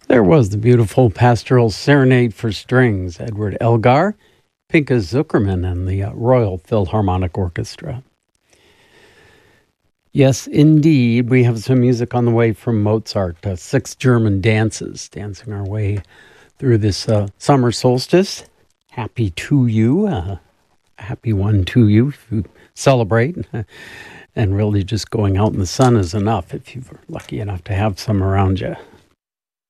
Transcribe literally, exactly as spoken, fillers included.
There was the beautiful pastoral serenade for strings, Edward Elgar, Pinka Zuckerman, and the uh, Royal Philharmonic Orchestra. Yes, indeed, we have some music on the way from Mozart, uh, six German dances, dancing our way through this uh, summer solstice. Happy to you, uh, happy one to you if you celebrate. And really just going out in the sun is enough if you're lucky enough to have some around you.